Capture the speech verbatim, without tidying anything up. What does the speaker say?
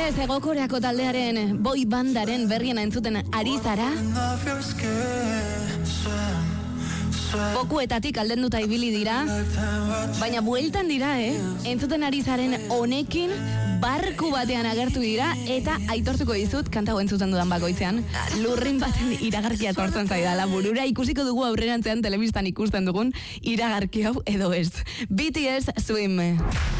ez, Hego Koreako taldearen boy bandaren berriena entzuten ari zara. Fokuetatik aldenduta ibili dira, baina bueltan dira, eh? Entzuten ari zaren honekin barku batean agertu dira, eta aitortuko dizut, kanta hau entzuten dudan bakoitzean, lurrin baten iragarkia tortzen zaidala burura, ikusiko dugu aurrerantzean telebistan ikusten dugun iragarki hau edo ez. B T S Swim.